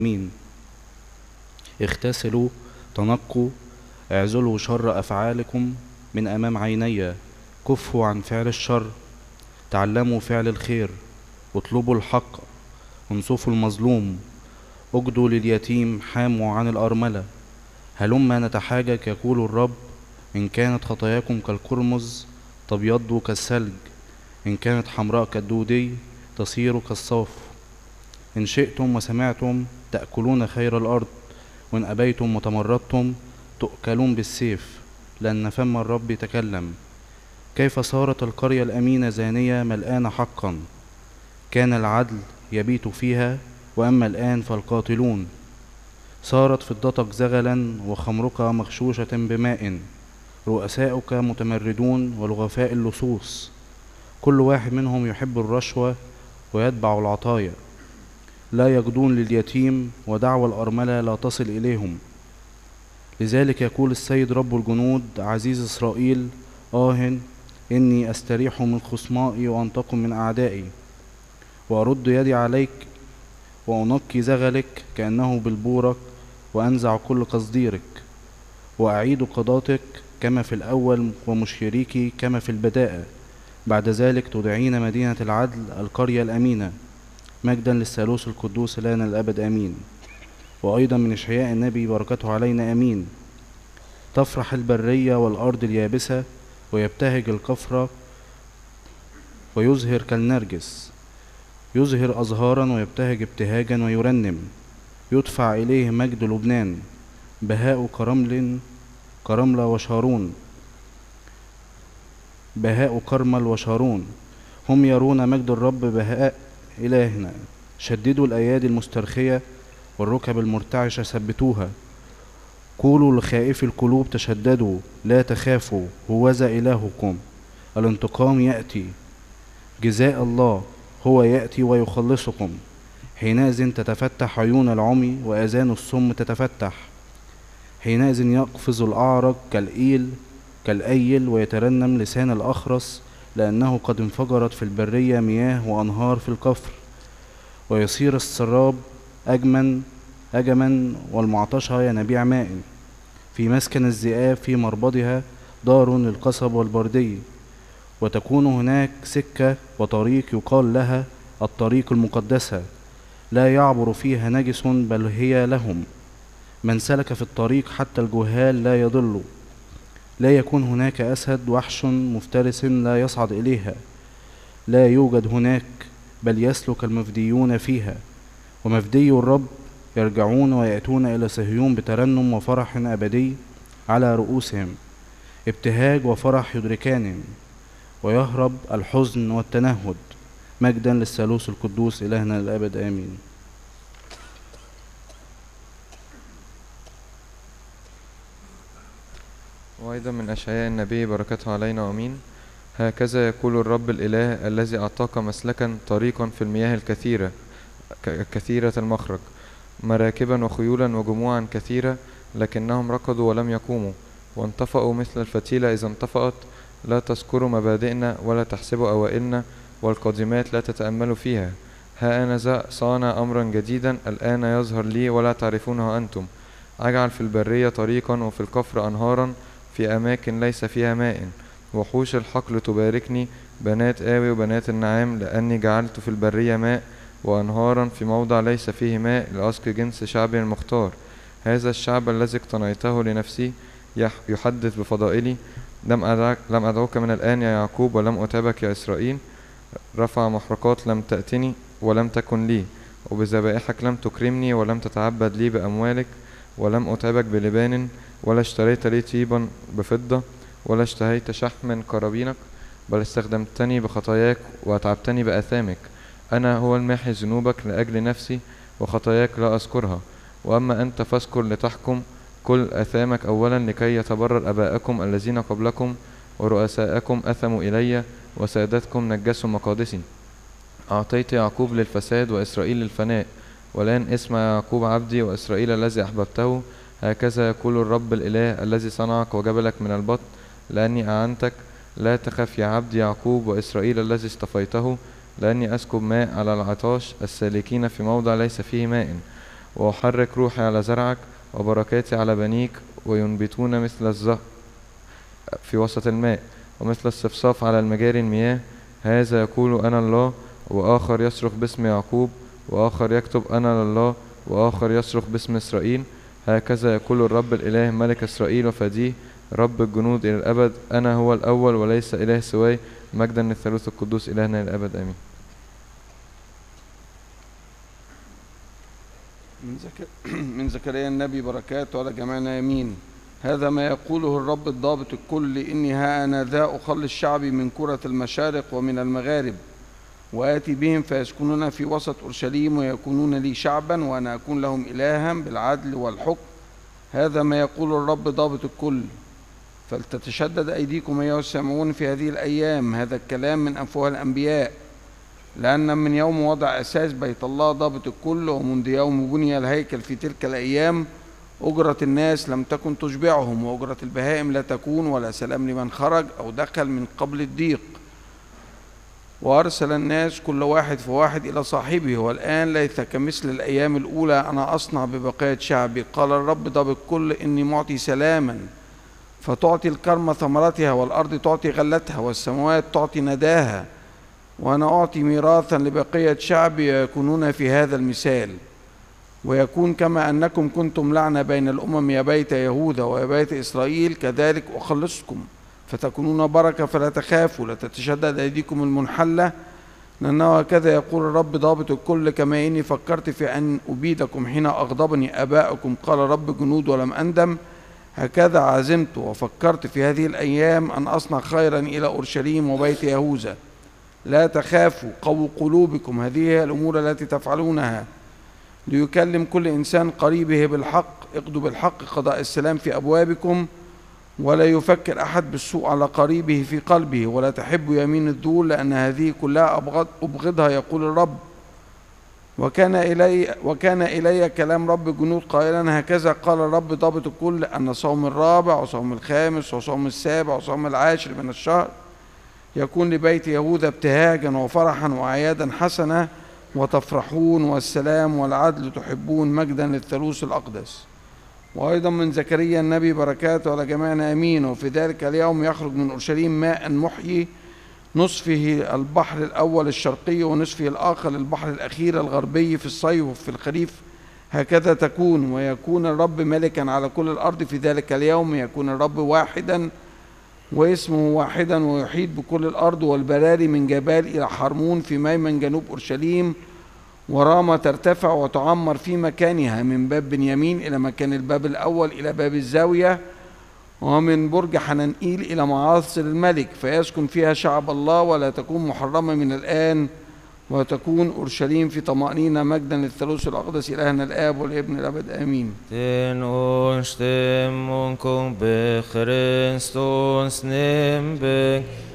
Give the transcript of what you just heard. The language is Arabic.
مين. اغتسلوا، تنقوا، اعزلوا شر أفعالكم من أمام عيني، كفوا عن فعل الشر، تعلموا فعل الخير، اطلبوا الحق، انصفوا المظلوم، اجدوا لليتيم، حاموا عن الأرملة. هلما نتحاجج يقول الرب، إن كانت خطاياكم كالقرمز تبيض كالثلج، إن كانت حمراء كالدودي تصير كالصوف. إن شئتم وسمعتم تأكلون خير الأرض، وإن أبيتم وتمردتم تؤكلون بالسيف، لأن فم الرب تكلم. كيف صارت القرية الأمينة زانية ملآنة حقا، كان العدل يبيت فيها، وأما الآن فالقاتلون. صارت فضتك زغلا وخمرك مغشوشة بماء، رؤساؤك متمردون ولغفاء اللصوص، كل واحد منهم يحب الرشوة ويتبع العطايا. لا يجدون لليتيم، ودعوى الأرملة لا تصل إليهم. لذلك يقول السيد رب الجنود عزيز إسرائيل، إني أستريح من خصمائي وأنتقم من أعدائي، وأرد يدي عليك وأنقي زغلك كأنه بالبورق، وأنزع كل قصديرك، وأعيد قضاتك كما في الأول ومشيريك كما في البداءة. بعد ذلك تدعين مدينة العدل القرية الأمينة. مجدا للثالوث القدوس لنا الأبد آمين. وأيضا من إشعياء النبي بركته علينا آمين. تفرح البرية والأرض اليابسة، ويبتهج الكفر ويزهر كالنرجس، يزهر أزهارا ويبتهج ابتهاجا ويرنم. يدفع إليه مجد لبنان، بهاء كرمل وشارون، بهاء كرمل وشارون. هم يرون مجد الرب بهاء إلهنا. شددوا الأيادي المسترخية والركب المرتعشة ثبتوها. قولوا لخائفي القلوب تشددوا، لا تخافوا، هوذا إلهكم. الانتقام يأتي، جزاء الله هو يأتي ويخلصكم. حينئذ تتفتح عيون العمي وآذان الصم تتفتح. حينئذ يقفز الأعرج كالأيل ويترنم لسان الأخرس، لأنه قد انفجرت في البرية مياه وأنهار في الكفر. ويصير السراب أجما والمعطشة ينابيع ماء. في مسكن الذئاب في مربضها دار للقصب والبردي. وتكون هناك سكة وطريق يقال لها الطريق المقدسة، لا يعبر فيها نجس بل هي لهم. من سلك في الطريق حتى الجهال لا يضل. لا يكون هناك أسد وحش مفترس لا يصعد إليها، لا يوجد هناك، بل يسلك المفديون فيها. ومفدي الرب يرجعون ويأتون إلى صهيون بترنم وفرح أبدي على رؤوسهم. ابتهاج وفرح يدركانهم، ويهرب الحزن والتنهد. مجدا للثالوث القدوس إلهنا للأبد آمين. وأيضا من أشعياء النبي بركته علينا وأمين. هكذا يقول الرب الإله الذي أعطاك مسلكا طريقا في المياه كثيرة المخرج، مراكبا وخيولا وجموعا كثيرة، لكنهم ركضوا ولم يقوموا، وانطفأوا مثل الفتيلة إذا انطفأت. لا تذكروا مبادئنا ولا تحسبوا أوائلنا، والقادمات لا تتأملوا فيها. ها أنا ذا صانع أمرا جديدا، الآن يظهر لي ولا تعرفونه أنتم. أجعل في البرية طريقا وفي الكفر أنهارا، في أماكن ليس فيها ماء. وحوش الحقل تباركني، بنات آوي وبنات النعام، لأني جعلت في البرية ماء وأنهارا في موضع ليس فيه ماء، لأسقي جنس شعبي المختار. هذا الشعب الذي اقتنيته لنفسي يحدث بفضائلي. لم أدعوك من الآن يا يعقوب، ولم أتابك يا إسرائيل. رفع محرقات لم تأتني ولم تكن لي، وبذبائحك لم تكرمني، ولم تتعبد لي بأموالك. ولم أتابك بلبان، ولا اشتريت لي طيبا بفضة، ولا اشتهيت شحما كرابينك، بل استخدمتني بخطاياك وأتعبتني بآثامك. أنا هو الماحي ذنوبك لأجل نفسي، وخطاياك لا أذكرها. وأما أنت فاذكر لتحكم كل آثامك أولا، لكي يتبرر أباءكم الذين قبلكم، ورؤساءكم أثموا إلي، وسادتكم نجسوا مقادسي. أعطيت يعقوب للفساد وإسرائيل للفناء، والآن اسمع يعقوب عبدي وإسرائيل الذي أحببته. هكذا يقول الرب الإله الذي صنعك وجبلك من البطن، لأني أعنتك. لا تخف يا عبد يعقوب وإسرائيل الذي اصطفيته، لأني أسكب ماء على العطاش، السالكين في موضع ليس فيه ماء. وأحرك روحي على زرعك وبركاتي على بنيك، وينبتون مثل الزهر في وسط الماء ومثل الصفصاف على المجاري المياه. هذا يقول أنا الله، وآخر يصرخ باسم يعقوب، وآخر يكتب أنا لله، وآخر يصرخ باسم إسرائيل. هكذا يقول الرب الإله ملك إسرائيل وفديه، رب الجنود إلى الأبد. أنا هو الأول وليس إله سواي، مجدا للثالوث القدوس إلهنا إلى الأبد آمين. من زكريا النبي بركات وعلى جميعنا يمين. هذا ما يقوله الرب الضابط الكل: إني ها أنا ذا أخلص شعبي من كرة المشارق ومن المغارب، وآتي بهم فيسكنون في وسط أورشليم ويكونون لي شعبا، وأنا أكون لهم إلها بالعدل والحكم. هذا ما يقول الرب ضابط الكل. فلتتشدد أيديكم أيها السامعون في هذه الأيام، هذا الكلام من أفواه الأنبياء. لأن من يوم وضع أساس بيت الله ضابط الكل، ومنذ يوم بني الهيكل في تلك الأيام، أجرة الناس لم تكن تشبعهم، وأجرة البهائم لا تكون، ولا سلام لمن خرج أو دخل من قبل الضيق. وأرسل الناس كل واحد فواحد إلى صاحبه، والآن ليس كمثل الأيام الأولى، أنا أصنع ببقية شعبي، قال الرب ضابط الكل، إني معطي سلاما، فتعطي الكرمة ثمرتها، والأرض تعطي غلتها، والسماوات تعطي نداها. وأنا أعطي ميراثا لبقية شعبي، ويكونون في هذا المثال. ويكون كما أنكم كنتم لعنة بين الأمم يا بيت يهوذا ويا بيت إسرائيل، كذلك أخلصكم فتكونون بركة، فلا تخافوا، لا تتشدد أيديكم المنحلة، لأنه هكذا يقول الرب ضابط الكل: كما إني فكرت في أن أبيدكم حين أغضبني آباؤكم، قال رب جنود ولم أندم، هكذا عزمت وفكرت في هذه الأيام أن أصنع خيرا إلى أورشليم وبيت يهوذا. لا تخافوا، قووا قلوبكم، هذه هي الأمور التي تفعلونها. ليكلم كل إنسان قريبه بالحق، اقضوا بالحق قضاء السلام في أبوابكم، ولا يفكر أحد بالسوء على قريبه في قلبه، ولا تحبوا يمين الذل، لأن هذه كلها أبغضها يقول الرب. وكان إلي كلام رب الجنود قائلا: هكذا قال الرب ضابط الكل، أن صوم الرابع وصوم الخامس وصوم السابع وصوم العاشر من الشهر يكون لبيت يهوذا ابتهاجا وفرحا وأعيادا حسنة، وتفرحون، والسلام والعدل تحبون، مجدا للثالوث الأقدس. وأيضا من زكريا النبي بركاته على جميعنا آمين. وفي ذلك اليوم يخرج من أورشليم ماء محيي، نصفه البحر الأول الشرقي، ونصفه الآخر البحر الأخير الغربي في الصيف وفي الخريف. هكذا تكون. ويكون الرب ملكا على كل الأرض في ذلك اليوم. يكون الرب واحدا واسمه واحدا، ويحيط بكل الأرض، والبراري من جبال إلى حرمون في ميمن جنوب أورشليم، ورامة ترتفع وتعمر في مكانها، من باب بنيامين إلى مكان الباب الأول إلى باب الزاوية، ومن برج حنانئيل إلى معاصر الملك، فيسكن فيها شعب الله، ولا تكون محرمة من الآن، وتكون أورشليم في طمأنينة، مجدا للثالوث الأقدس إلهنا الآب والابن الأبد آمين. Den uns dem Munkung Christus nimmt